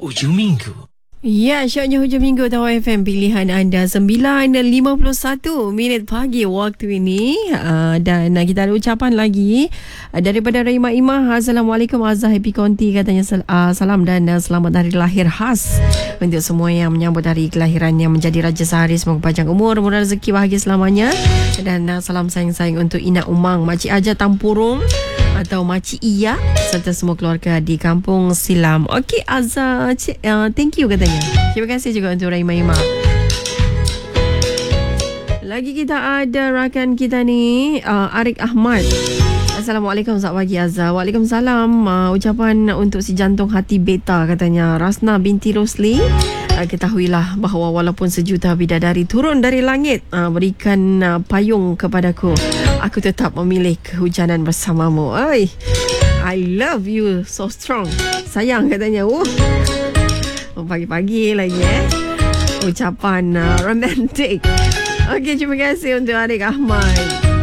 Hujung minggu. Ya, syoknya hujung minggu Tahu FM pilihan anda 9.51 pagi waktu ini. Dan kita ada ucapan lagi daripada Rahimah Imah. Assalamualaikum Azhar, happy konti katanya. Salam dan selamat hari lahir khas untuk semua yang menyambut hari kelahiran yang menjadi Raja Sehari. Semoga panjang umur, murah rezeki, bahagia selamanya. Dan salam sayang-sayang untuk Ina Umang, Makcik Aja Tampurung atau Makcik Iya serta semua keluarga di Kampung Silam. Okey Azhar, thank you katanya. Terima kasih juga untuk Rahimah Imam. Lagi kita ada rakan kita ni, Arik Ahmad. Assalamualaikum, selamat pagi Azhar. Waalaikumsalam. Ucapan untuk si jantung hati beta katanya, Rasna binti Rosli. Ketahuilah bahawa walaupun sejuta bidadari turun dari langit berikan payung kepadaku, aku tetap memilih kehujanan bersamamu. Oi, I love you so strong. Sayang katanya. Pagi-pagi lagi ucapan romantik. Okey, terima kasih untuk Arik Ahmad.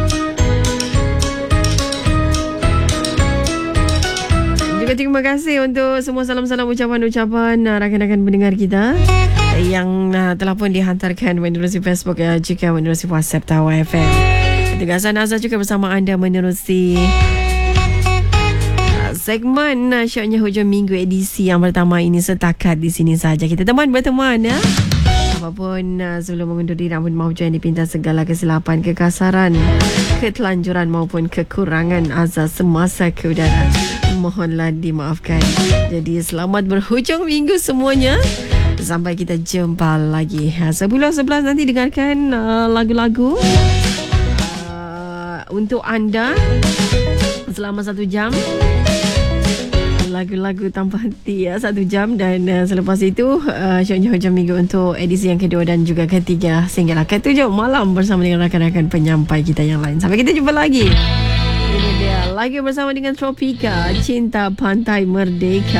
Juga terima kasih untuk semua salam-salam ucapan-ucapan rakan-rakan pendengar kita yang telah pun dihantarkan menerusi Facebook juga menerusi WhatsApp Tahu FM. Ketegasan Azhar juga bersama anda menerusi segmen syoknya hujung minggu edisi yang pertama ini. Setakat di sini saja. Kita teman berteman ya. Apapun sebelum mengundur diri, namun maaf jangan dipinta segala kesilapan, kekasaran, ketelanjuran maupun kekurangan Azhar semasa ke udara. Mohonlah dimaafkan. Jadi selamat berhujung minggu semuanya. Sampai kita jumpa lagi 10.11 nanti dengarkan lagu-lagu untuk anda selama 1 jam. Lagu-lagu tanpa henti 1 jam. Dan selepas itu syoknya hujung minggu untuk edisi yang kedua dan juga ketiga sehinggalah ke-7 malam bersama dengan rakan-rakan penyampai kita yang lain. Sampai kita jumpa lagi. Ini dia lagi bersama dengan Tropika, Cinta Pantai Merdeka.